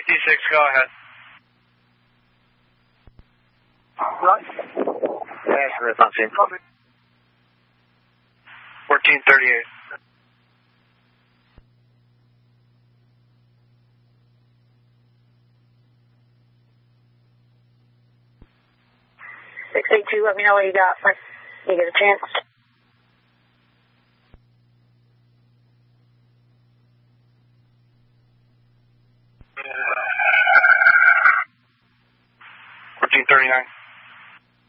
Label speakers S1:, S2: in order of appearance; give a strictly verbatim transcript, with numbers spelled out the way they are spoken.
S1: D six, go ahead.
S2: Right.
S3: Yeah, that's not seen.
S1: fourteen thirty-eight.
S4: six eight two, let me know what you got when you get a chance.